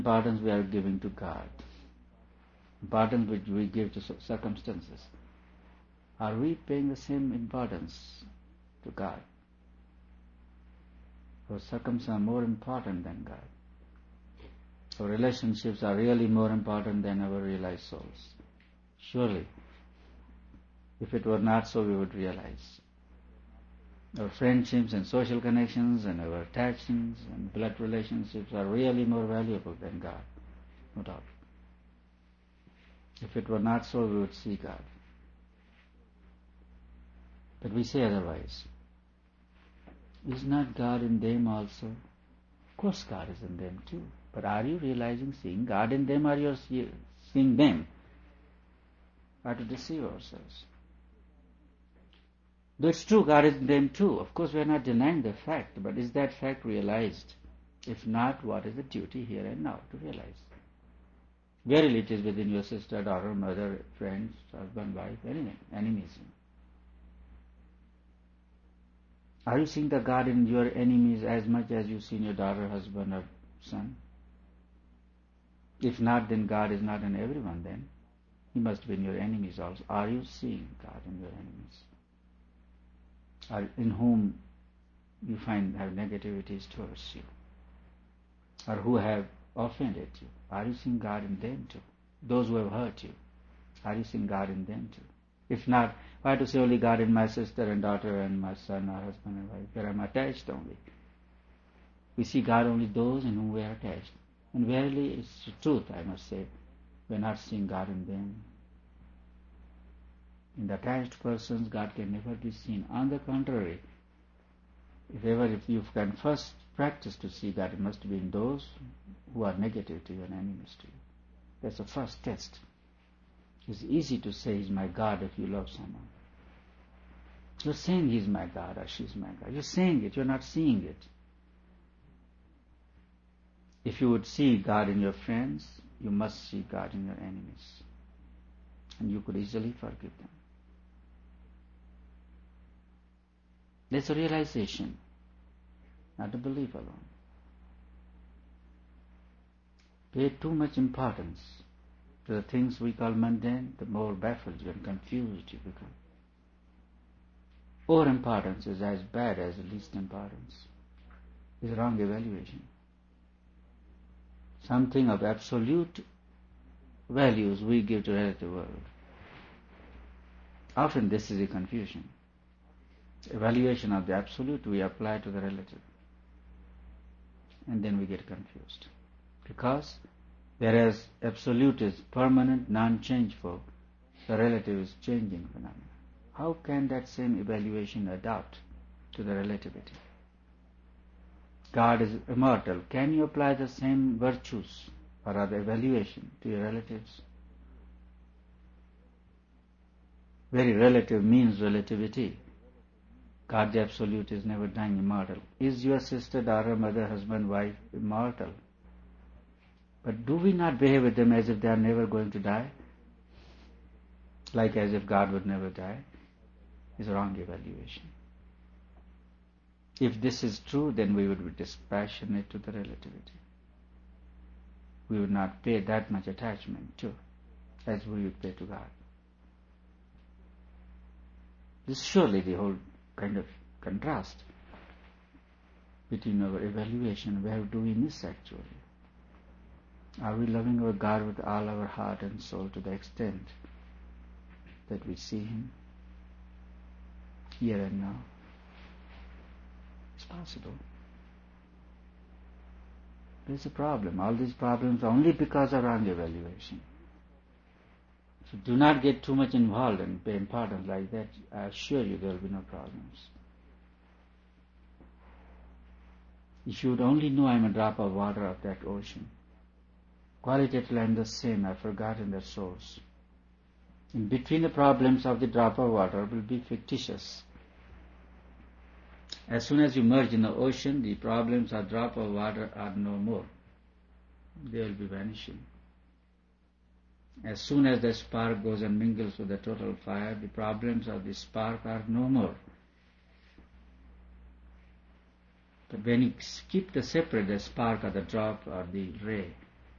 importance we are giving to God, importance which we give to circumstances. Are we paying the same importance to God? Our circumstances are more important than God. Our relationships are really more important than our realized souls. Surely, if it were not so, we would realize. Our friendships and social connections and our attachments and blood relationships are really more valuable than God, no doubt. If it were not so, we would see God. But we say otherwise. Is not God in them also? Of course God is in them too. But are you realizing, seeing God in them, or you are seeing them? Or to deceive ourselves. Though it's true, God is in them too. Of course, we are not denying the fact, but is that fact realized? If not, what is the duty here and now to realize? Verily, it is within your sister, daughter, mother, friends, husband, wife, anything, enemies. Are you seeing the God in your enemies as much as you see in your daughter, husband, or son? If not, then God is not in everyone then. He must be in your enemies also. Are you seeing God in your enemies? Or in whom you find have negativities towards you? Or who have offended you? Are you seeing God in them too? Those who have hurt you, are you seeing God in them too? If not, why to say only God in my sister and daughter and my son or husband and wife, where I am attached only? We see God only those in whom we are attached. And verily, it's the truth, I must say, we are not seeing God in them. In the attached persons, God can never be seen. On the contrary, if you can first practice to see God, it must be in those who are negative to you and enemies to you. That's the first test. It's easy to say He's my God if you love someone. You're saying He's my God or she's my God. You're saying it, you're not seeing it. If you would see God in your friends, you must see God in your enemies. And you could easily forgive them. That's a realization, not a belief alone. Pay too much importance to the things we call mundane, the more baffled you and confused you become. Overimportance is as bad as the least importance. It's wrong evaluation. Something of absolute values we give to relative world. Often this is a confusion. Evaluation of the absolute we apply to the relative. And then we get confused. Because whereas absolute is permanent, non-changeful, the relative is changing phenomena. How can that same evaluation adapt to the relativity? God is immortal. Can you apply the same virtues or other evaluation to your relatives? Very relative means relativity. God the Absolute is never dying, immortal. Is your sister, daughter, mother, husband, wife immortal? But do we not behave with them as if they are never going to die? Like as if God would never die? Is a wrong evaluation. If this is true, then we would be dispassionate to the relativity. We would not pay that much attachment to as we would pay to God. This is surely the whole kind of contrast between our evaluation. Where do we miss actually? Are we loving our God with all our heart and soul to the extent that we see Him here and now? It's possible. There's a problem. All these problems are only because of wrong evaluation. So do not get too much involved and pay importance like that. I assure you there will be no problems. If you would only know I am a drop of water of that ocean. Qualitatively I am the same. I have forgotten their source. In between the problems of the drop of water will be fictitious. As soon as you merge in the ocean, the problems of drop of water are no more. They will be vanishing. As soon as the spark goes and mingles with the total fire, the problems of the spark are no more. But when you keep the separate, the spark or the drop or the ray,